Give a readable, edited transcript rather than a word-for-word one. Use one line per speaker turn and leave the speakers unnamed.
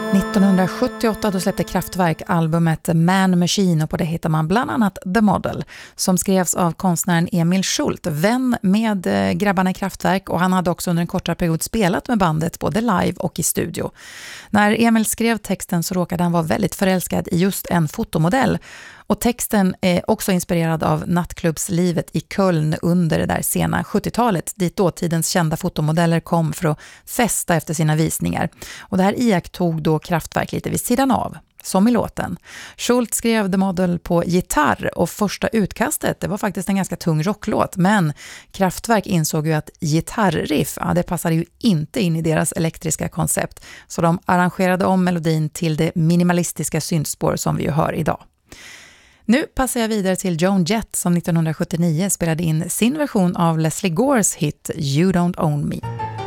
1978 då släppte Kraftwerk albumet Man Machine och på det hittar man bland annat The Model som skrevs av konstnären Emil Schult, vän med grabbarna i Kraftwerk, och han hade också under en kortare period spelat med bandet både live och i studio. När Emil skrev texten så råkade han vara väldigt förälskad i just en fotomodell. Och texten är också inspirerad av nattklubbslivet i Köln under det där sena 70-talet, dit dåtidens kända fotomodeller kom för att festa efter sina visningar. Och det här iakttog då Kraftwerk lite vid sidan av, som i låten. Schult skrev The Model på gitarr och första utkastet, det var faktiskt en ganska tung rocklåt, men Kraftwerk insåg ju att gitarriff, det passade ju inte in i deras elektriska koncept, så de arrangerade om melodin till det minimalistiska syntspår som vi ju hör idag. Nu passar jag vidare till Joan Jett som 1979 spelade in sin version av Leslie Gores hit You Don't Own Me.